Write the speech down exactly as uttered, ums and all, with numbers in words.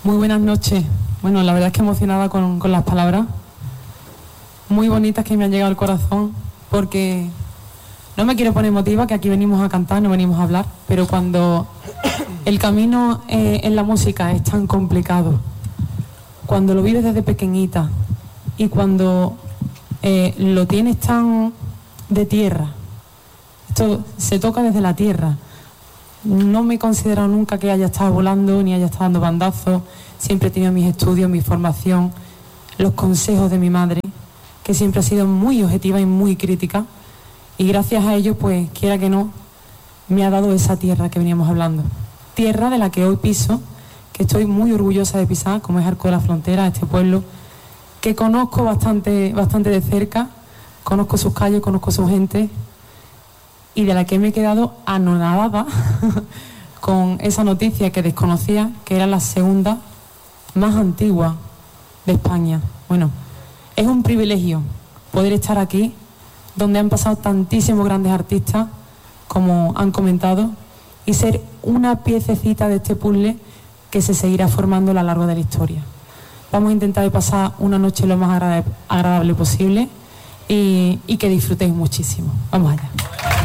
Muy buenas noches. Bueno, la verdad es que emocionada con, con las palabras muy bonitas que me han llegado al corazón, porque no me quiero poner emotiva, que aquí venimos a cantar, no venimos a hablar, pero cuando el camino eh, en la música es tan complicado, cuando lo vives desde pequeñita y cuando eh, lo tienes tan de tierra, esto se toca desde la tierra. No me he considerado nunca que haya estado volando ni haya estado dando bandazos. Siempre he tenido mis estudios, mi formación, los consejos de mi madre, que siempre ha sido muy objetiva y muy crítica. Y gracias a ello, pues, quiera que no, me ha dado esa tierra que veníamos hablando. Tierra de la que hoy piso, que estoy muy orgullosa de pisar, como es Arco de la Frontera, este pueblo, que conozco bastante, bastante de cerca, conozco sus calles, conozco su gente, y de la que me he quedado anonadada con esa noticia que desconocía, que era la segunda más antigua de España. Bueno, es un privilegio poder estar aquí, donde han pasado tantísimos grandes artistas, como han comentado, y ser una piececita de este puzzle que se seguirá formando a lo largo de la historia. Vamos a intentar pasar una noche lo más agradable posible y, y que disfrutéis muchísimo. Vamos allá.